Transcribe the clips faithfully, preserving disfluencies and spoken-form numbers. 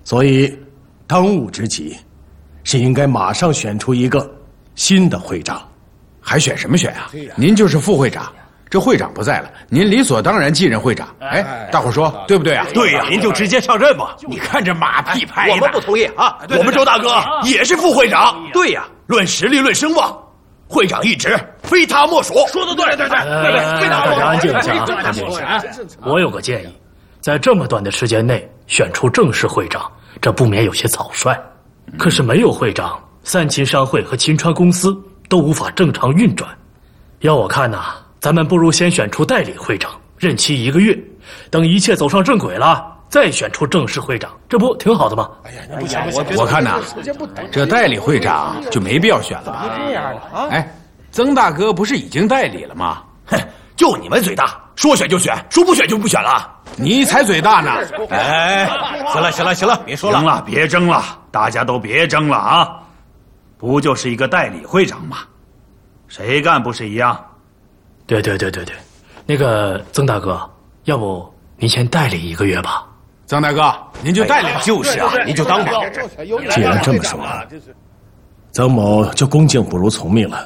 所以当务之急是应该马上选出一个新的会长。 还选什么选啊？您就是副会长，这会长不在了，您理所当然继任会长。哎，大伙说对不对啊？ 对呀，您就直接上任吧。你看这马屁拍的。 我们不同意啊！ 我们周大哥也是副会长。对呀，论实力，论声望，会长一职非他莫属。 说的对，对对对，非他莫属。大家安静一下，安静一下。我有个建议，在这么短的时间内选出正式会长，这不免有些草率。可是没有会长，三秦商会和秦川公司都无法正常运转。要我看呐、啊，咱们不如先选出代理会长，任期一个月，等一切走上正轨了，再选出正式会长，这不挺好的吗？哎呀， 不行，我我看呐，这代理会长就没必要选了吧？这样的啊？哎，曾大哥不是已经代理了吗？ 哼，就你们嘴大，说选就选，说不选就不选了。 你才嘴大呢！ 哎，行了行了行了，别说了， 行了，别争了，大家都别争了啊！不就是一个代理会长吗？谁干不是一样？ 对对对对对，那个曾大哥，要不您先代理一个月吧？ 曾大哥，您就代理吧。 哎、就是啊，您就当吧。 既然这么说，曾某就恭敬不如从命了。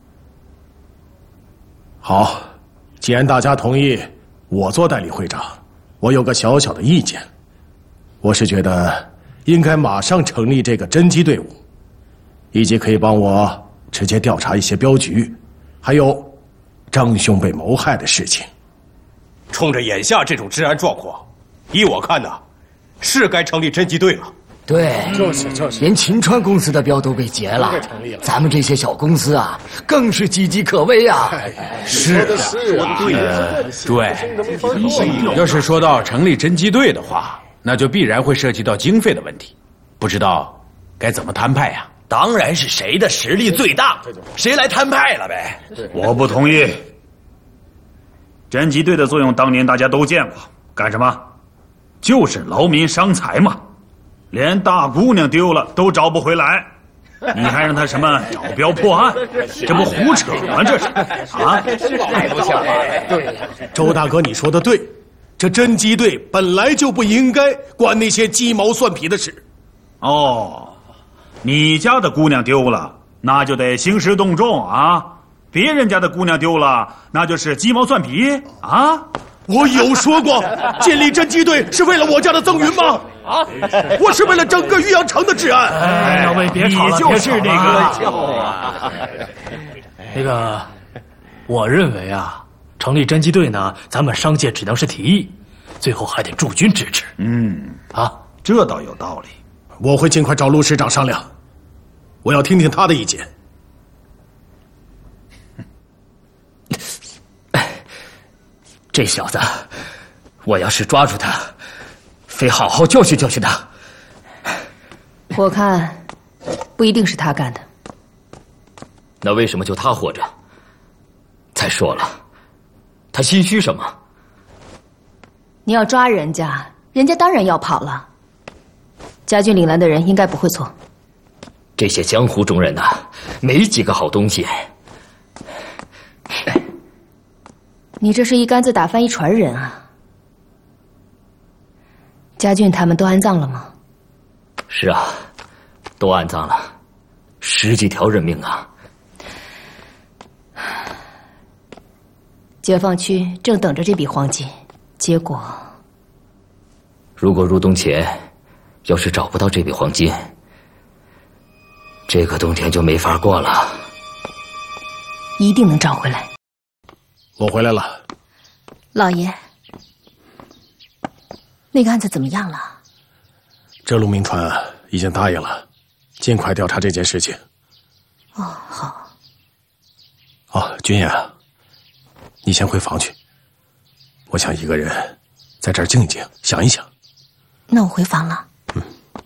好，既然大家同意我做代理会长，我有个小小的意见，我是觉得应该马上成立这个侦缉队伍，以及可以帮我直接调查一些镖局，还有张兄被谋害的事情。 冲着眼下这种治安状况，依我看呐，是该成立侦缉队了。 对，就是就是，连秦川公司的镖都被劫了，咱们这些小公司啊，更是岌岌可危啊！ 是是啊，呃，对。要是说到成立侦缉队的话，那就必然会涉及到经费的问题，不知道该怎么摊派呀？ 当然是谁的实力最大，谁来摊派了呗。 我不同意。侦缉队的作用当年大家都见过，干什么？就是劳民伤财嘛。连大姑娘丢了都找不回来，你还让他什么找镖破案？这不胡扯吗？这是啊！ 太不像话了。对，周大哥，你说的对，这侦缉队本来就不应该管那些鸡毛蒜皮的事。 哦，你家的姑娘丢了，那就得兴师动众啊；别人家的姑娘丢了，那就是鸡毛蒜皮啊。 我有说过建立侦缉队是为了我家的曾云吗？啊！我是为了整个渔阳城的治安。 哎，两位别吵了， 你就是那个啊。那个，我认为啊，成立侦缉队呢，咱们商界只能是提议，最后还得驻军支持。 嗯， 啊， 这倒有道理。 我会尽快找陆师长商量，我要听听他的意见。 这小子，我要是抓住他，非好好教训教训他。 我看，不一定是他干的。 那为什么就他活着？再说了，他心虚什么？ 你要抓人家，人家当然要跑了。家俊领来的人应该不会错。 这些江湖中人呐、啊，没几个好东西。 你这是一竿子打翻一船人啊！家俊他们都安葬了吗？ 是啊，都安葬了，十几条人命啊！ 解放区正等着这笔黄金，结果…… 如果入冬前要是找不到这笔黄金，这个冬天就没法过了。 一定能找回来。 我回来了， 老爷，那个案子怎么样了？ 这陆明川已经答应了，尽快调查这件事情。 哦，好。 哦，君言，你先回房去，我想一个人在这儿静一静，想一想。 那我回房了。